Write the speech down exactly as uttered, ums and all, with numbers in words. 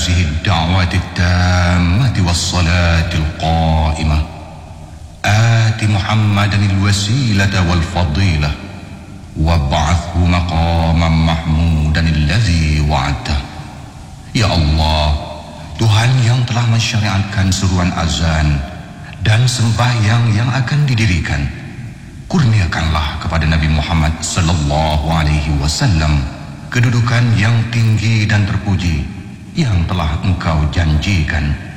هذه الدعوة التامة والصلاة القائمة آت محمدا الوسيلة والفضيلة وابعثه مقاما محمودا الذي وعدته. Ya Allah, Tuhan yang telah mensyariatkan seruan azan dan sembahyang yang akan didirikan, kurniakanlah kepada Nabi Muhammad sallallahu alaihi wasallam kedudukan yang tinggi dan terpuji yang telah Engkau janjikan.